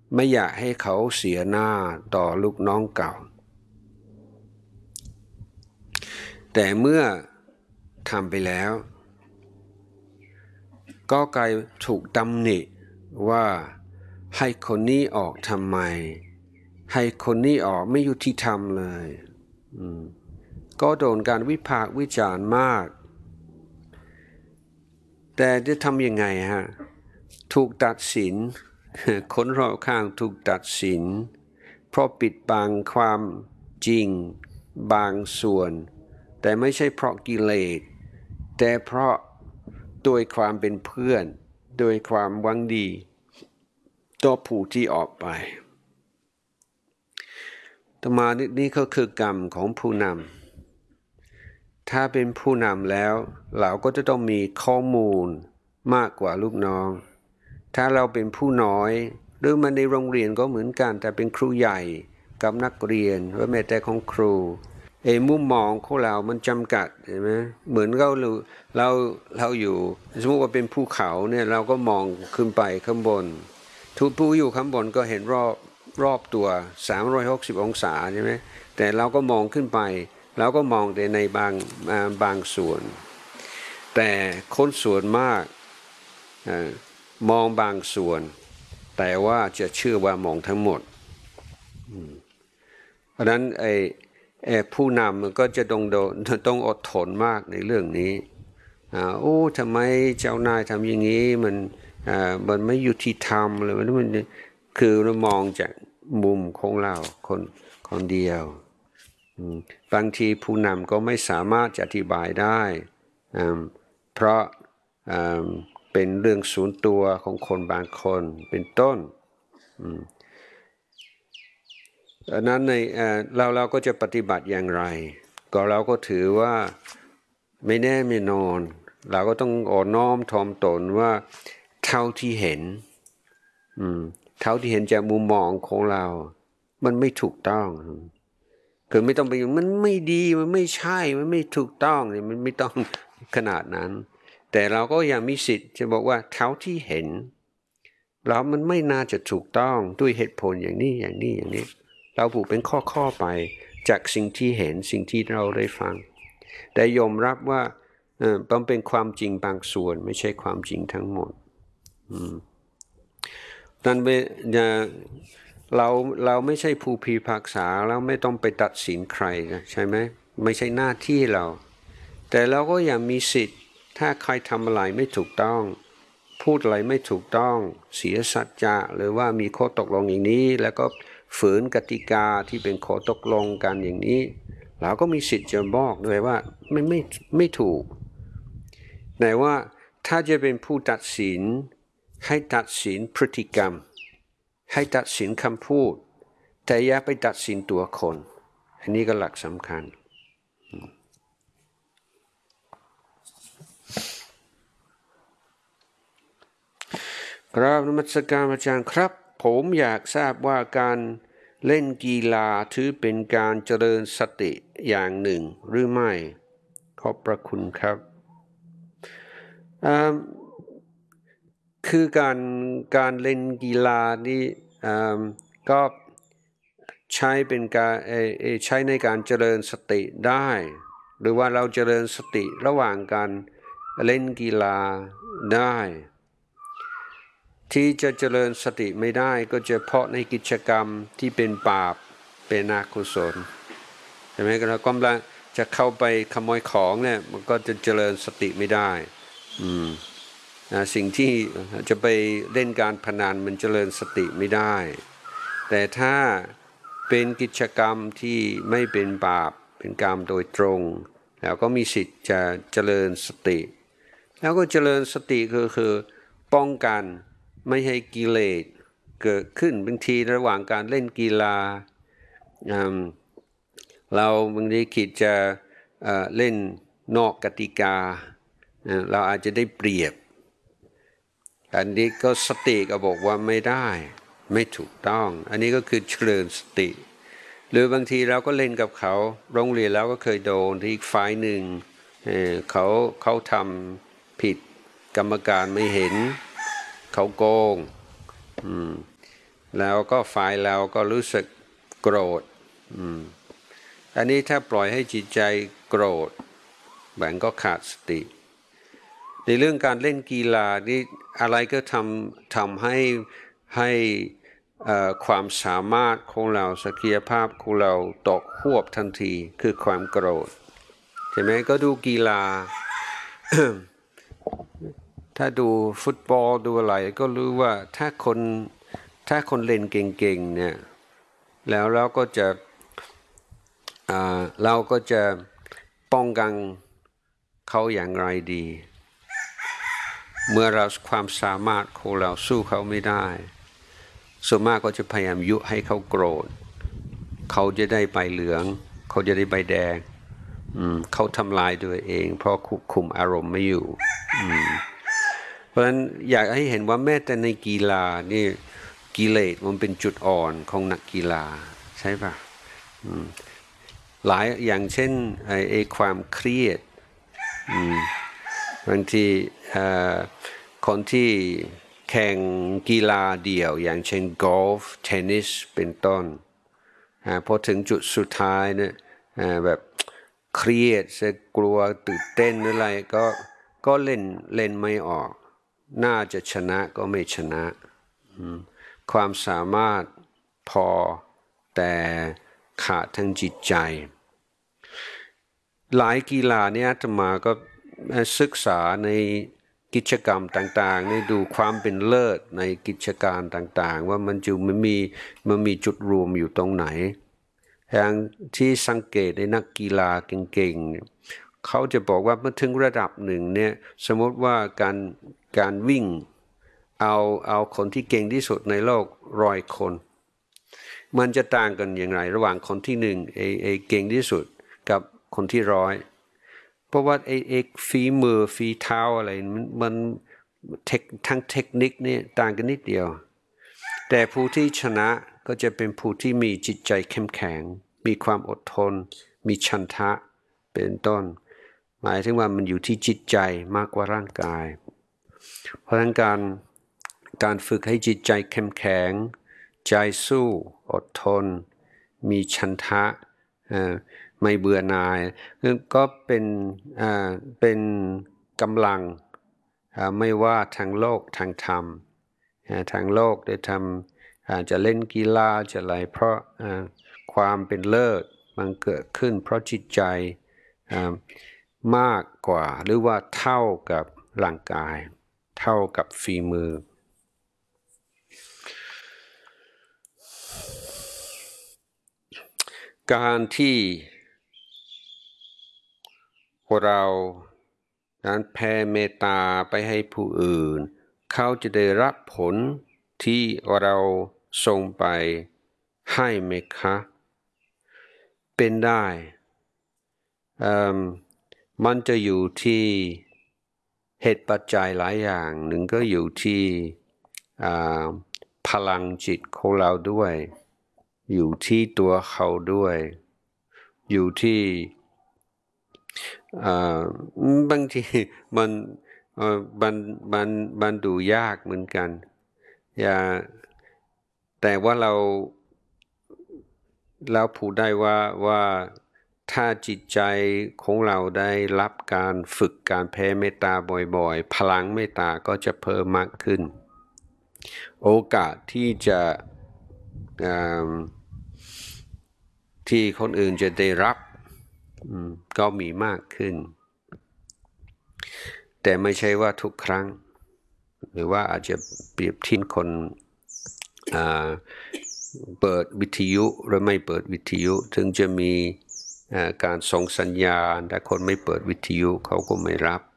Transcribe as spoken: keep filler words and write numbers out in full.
ไม่อยากให้เขาเสียหน้าต่อลูกน้องเก่าแต่เมื่อทำไปแล้วก็กลายถูกตำหนิว่าให้คนนี้ออกทำไมให้คนนี้ออกไม่ยุติธรรมเลยก็โดนการวิพากษ์วิจารณ์มากแต่จะทำยังไงฮะถูกตัดสินคนรอบข้างถูกตัดสินเพราะปิดบังความจริงบางส่วนแต่ไม่ใช่เพราะกิเลสแต่เพราะโดยความเป็นเพื่อนโดยความหวังดีต่อผู้ที่ออกไปต่อมานี่ก็คือกรรมของผู้นำถ้าเป็นผู้นำแล้วเราก็จะต้องมีข้อมูลมากกว่าลูกน้องถ้าเราเป็นผู้น้อยหรือมันในโรงเรียนก็เหมือนกันแต่เป็นครูใหญ่กับนักเรียนหรือแม้แต่ของครูเอมุมมองของเรามันจำกัดใช่ไหมเหมือนเราเราเราอยู่สมมติว่าเป็นภูเขาเนี่ยเราก็มองขึ้นไปข้างบนทุกผู้อยู่ข้างบนก็เห็นรอบรอบตัวสามร้อยหกสิบองศาใช่ไหมแต่เราก็มองขึ้นไปเราก็มองแต่ในบางบางส่วนแต่คนส่วนมากมองบางส่วนแต่ว่าจะเชื่อว่ามองทั้งหมดเพราะฉะนั้นไอ้ผู้นำมันก็จะต้องต้องอดทนมากในเรื่องนี้อ่าโอ้ทำไมเจ้านายทำอย่างนี้มันอ่ามันไม่ยุติธรรมเลยมันมันคือเรามองจากมุมของเราคนคนเดียวบางทีผู้นำก็ไม่สามารถจะอธิบายได้เพราะเป็นเรื่องส่วนตัวของคนบางคนเป็นต้นดังนั้นในเราเราก็จะปฏิบัติอย่างไรก็เราก็ถือว่าไม่แน่ไม่นอนเราก็ต้องอ่อนน้อมถ่อมตนว่าเท่าที่เห็นเท่าที่เห็นจากมุมมองของเรามันไม่ถูกต้องคือไม่ต้องไปมันไม่ดีมันไม่ใช่มันไม่ถูกต้องเนี่ยมันไม่ต้องขนาดนั้นแต่เราก็ยังมีสิทธิ์จะบอกว่าเท่าที่เห็นแล้วมันไม่น่าจะถูกต้องด้วยเหตุผลอย่างนี้อย่างนี้อย่างนี้เราผูกเป็นข้อๆไปจากสิ่งที่เห็นสิ่งที่เราได้ฟังแต่ยอมรับว่าเออต้องเป็นความจริงบางส่วนไม่ใช่ความจริงทั้งหมดนั่นเป็นเราเราไม่ใช่ผู้พิพากษาเราไม่ต้องไปตัดสินใครนะใช่ไหมไม่ใช่หน้าที่เราแต่เราก็ยังมีสิทธิ์ถ้าใครทำอะไรไม่ถูกต้องพูดอะไรไม่ถูกต้องเสียสัจจะหรือว่ามีข้อตกลงอย่างนี้แล้วก็ฝืนกติกาที่เป็นข้อตกลงกันอย่างนี้เราก็มีสิทธิ์จะบอกด้วยว่าไม่ไม่ไม่ถูกแต่ว่าถ้าจะเป็นผู้ตัดสินให้ตัดสินพฤติกรรมให้ตัดสินคำพูดแต่อย่าไปตัดสินตัวคนอันนี้ก็หลักสำคัญครับนมัสการอาจารย์ครับผมอยากทราบว่าการเล่นกีฬาถือเป็นการเจริญสติอย่างหนึ่งหรือไม่ขอบพระคุณครับคือการการเล่นกีฬานี่ก็ใช้เป็นการใช้ในการเจริญสติได้หรือว่าเราเจริญสติระหว่างการเล่นกีฬาได้ที่จะเจริญสติไม่ได้ก็เฉพาะในกิจกรรมที่เป็นบาปเป็นอกุศลใช่ไหมเรากำลังจะเข้าไปขโมยของเนี่ยมันก็จะเจริญสติไม่ได้อืมสิ่งที่จะไปเล่นการพนันมันเจริญสติไม่ได้แต่ถ้าเป็นกิจกรรมที่ไม่เป็นบาปเป็นกรรมโดยตรงแล้วก็มีสิทธิ์จะเจริญสติแล้วก็เจริญสติก็คือป้องกันไม่ให้กิเลสเกิดขึ้นบางทีระหว่างการเล่นกีฬาเราบางทีคิดจะเล่นนอกกติกาเราอาจจะได้เปรียบอันนี้ก็สติก็บอกว่าไม่ได้ไม่ถูกต้องอันนี้ก็คือเจริญสติหรือบางทีเราก็เล่นกับเขาโรงเรียนเราก็เคยโดนที่อีกฝ่ายหนึ่งเขาเขาทำผิดกรรมการไม่เห็นเขาโกงแล้วก็ฝ่ายเราก็รู้สึกโกรธอันนี้ถ้าปล่อยให้จิตใจโกรธมันก็ขาดสติในเรื่องการเล่นกีฬานี่อะไรก็ทำทำให้ให้ความสามารถของเราศักยภาพของเราตกหวบทันทีคือความโกรธใช่ไหมก็ดูกีฬา ถ้าดูฟุตบอลดูอะไรก็รู้ว่าถ้าคนถ้าคนเล่นเก่งๆเนี่ยแล้วเราก็จะเราก็จะป้องกันเขาอย่างไรดีเมื่อเราความสามารถของเราสู้เขาไม่ได้ส่วนมากก็จะพยายามยุให้เขาโกรธเขาจะได้ใบเหลืองเขาจะได้ใบแดงเขาทำลายตัวเองเพราะควบคุมอารมณ์ไม่อยู่เพราะฉะนั้นอยากให้เห็นว่าแม้แต่ในกีฬานี่กิเลสมันเป็นจุดอ่อนของนักกีฬาใช่ปะหลายอย่างเช่นไอ้ความเครียดบางทีคนที่แข่งกีฬาเดี่ยวอย่างเช่นกอล์ฟเทนนิสเป็นต้นพอถึงจุดสุดท้ายเนี่ยแบบเครียดจะกลัวตื่นเต้นอะไรก็ก็เล่นเล่นไม่ออกน่าจะชนะก็ไม่ชนะความสามารถพอแต่ขาดทั้งจิตใจหลายกีฬาเนี่ยอาตมาก็ศึกษาในกิจกรรมต่างๆนี่ดูความเป็นเลิศในกิจการต่างๆว่ามันจะมันมีมันมีจุดรวมอยู่ตรงไหนอย่างที่สังเกตในนักกีฬาเก่งๆเขาจะบอกว่าเมื่อถึงระดับหนึ่งเนี่ยสมมติว่าการการวิ่งเอาเอาคนที่เก่งที่สุดในโลกร้อยคนมันจะต่างกันอย่างไรระหว่างคนที่หนึ่งเอเอเก่งที่สุดกับคนที่ร้อยเพราะว่าไอ้เอกฝีมือฝีเท้าอะไรมันมันเทคทั้งเทคนิคนี่ต่างกันนิดเดียวแต่ผู้ที่ชนะก็จะเป็นผู้ที่มีจิตใจเข้มแข็งมีความอดทนมีฉันทะเป็นต้นหมายถึงว่ามันอยู่ที่จิตใจมากกว่าร่างกายเพราะฉะนั้นการการฝึกให้จิตใจเข้มแข็งใจสู้อดทนมีฉันทะไม่เบื่อหน่ายก็เป็นเป็นกำลังไม่ว่าทางโลกทางธรรมทางโลกได้ทำจะเล่นกีฬาจะอะไรเพราะความเป็นเลิศมันเกิดขึ้นเพราะจิตใจมากกว่าหรือว่าเท่ากับร่างกายเท่ากับฝีมือการที่เราการแผ่เมตตาไปให้ผู้อื่นเขาจะได้รับผลที่เราส่งไปให้ไหมคะเป็นได้มันจะอยู่ที่เหตุปัจจัยหลายอย่างหนึ่งก็อยู่ที่พลังจิตของเราด้วยอยู่ที่ตัวเขาด้วยอยู่ที่บางทีมันมันมันมันดูยากเหมือนกันอย่าแต่ว่าเราเราพูดได้ว่าว่าถ้าจิตใจของเราได้รับการฝึกการแผ่เมตตาบ่อยๆพลังเมตตาก็จะเพิ่มมากขึ้นโอกาสที่จะที่คนอื่นจะได้รับก็มีมากขึ้นแต่ไม่ใช่ว่าทุกครั้งหรือว่าอาจจะเปรียบเทียบคนเปิดวิทยุหรือไม่เปิดวิทยุถึงจะมีการส่งสัญญาณแต่คนไม่เปิดวิทยุเขาก็ไม่รับ